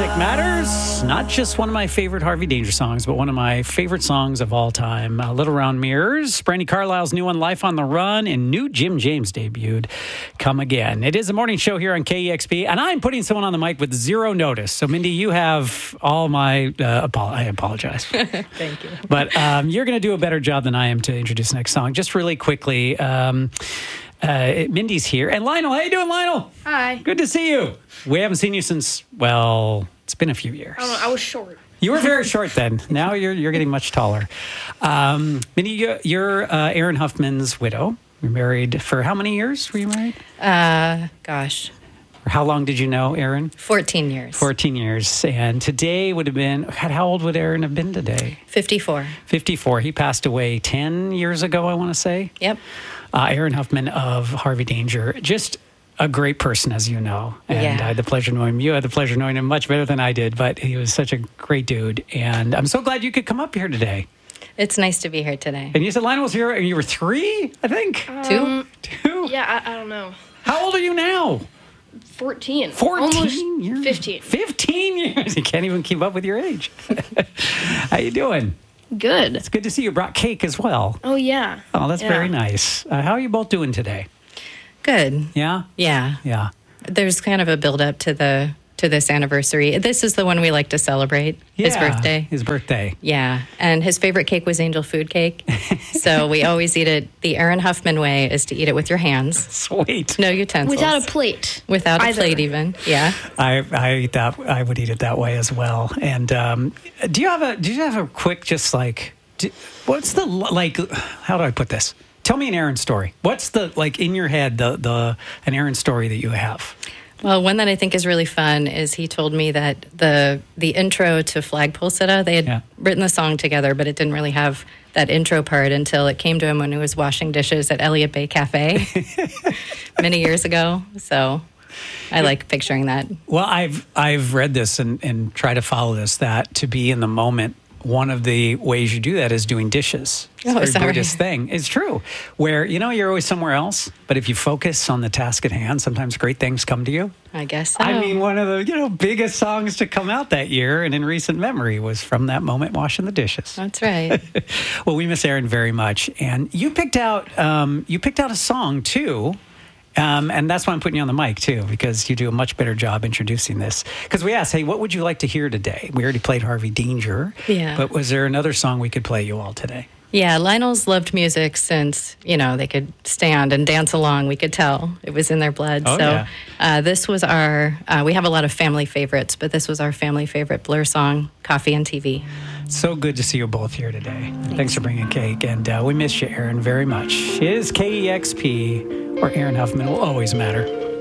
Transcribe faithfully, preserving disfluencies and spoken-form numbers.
Music Matters. Not just one of my favorite Harvey Danger songs, but one of my favorite songs of all time. Uh, Little Round Mirrors, Brandy Carlisle's new one, Life on the Run, and new Jim James debuted, Come Again. It is a morning show here on K E X P, and I'm putting someone on the mic with zero notice. So, Mindy, you have all my... Uh, apo- I apologize. Thank you. But um, you're going to do a better job than I am to introduce the next song. Just really quickly... Um, Uh, Mindy's here. And Lionel, how you doing, Lionel? Hi. Good to see you. We haven't seen you since, well, it's been a few years. I don't know, I was short. You were very short then. Now you're you're getting much taller. Um, Mindy, you're, you're uh, Aaron Huffman's widow. You're married for how many years were you married? Uh, gosh. Or how long did you know Aaron? fourteen years. fourteen years. And today would have been, God, how old would Aaron have been today? fifty-four. fifty-four. He passed away ten years ago, I want to say. Yep. Uh, Aaron Huffman of Harvey Danger, just a great person, as you know. And Yeah. I had the pleasure of knowing him. You had the pleasure of knowing him much better than I did, but he was such a great dude. And I'm so glad you could come up here today. It's nice to be here today. And you said Lionel was here, and you were three, I think? Two? Two? Yeah, I, I don't know. How old are you now? fourteen. fourteen Almost years? fifteen. fifteen years. You can't even keep up with your age. How you doing? Good. It's good to see you brought cake as well. Oh, yeah. Oh, that's Yeah. very nice. Uh, how are you both doing today? Good. Yeah? Yeah. Yeah. There's kind of a build up to the to this anniversary. This is the one we like to celebrate. His Yeah, birthday. His birthday. Yeah. And his favorite cake was angel food cake. So we always eat it. The Aaron Huffman way is to eat it with your hands. Sweet. No utensils. Without a plate. Without a Either. plate even. Yeah. I I eat that. I would eat it that way as well. And um, do you have a? Do you have a quick, just like, do, what's the like? How do I put this? Tell me an Aaron story. What's the like in your head? The the an Aaron story that you have. Well, one that I think is really fun is he told me that the the intro to Flagpole Sitta, they had Yeah. written the song together, but it didn't really have that intro part until it came to him when he was washing dishes at Elliott Bay Cafe many years ago. So I like picturing that. Well, I've I've read this and and try to follow this. That to be in the moment. One of the ways you do that is doing dishes. It's Oh, a very sorry. Buddhist thing. It's true. Where, you know, you're always somewhere else, but if you focus on the task at hand, sometimes great things come to you. I guess so. I mean, one of the, you know, biggest songs to come out that year and in recent memory was from that moment washing the dishes. That's right. Well, we miss Aaron very much. And you picked out um, you picked out a song, too. Um, and that's why I'm putting you on the mic, too, because you do a much better job introducing this. Because we asked, hey, what would you like to hear today? We already played Harvey Danger. Yeah. But was there another song we could play you all today? Yeah, Lionel's loved music since, you know, they could stand and dance along. We could tell it was in their blood. Oh, so yeah. uh, this was our, uh, we have a lot of family favorites, but this was our family favorite Blur song, Coffee and T V. So good to see you both here today. Thanks, Thanks for bringing cake. And uh, we miss you, Aaron, very much. It is K E X P, where Aaron Huffman will always matter.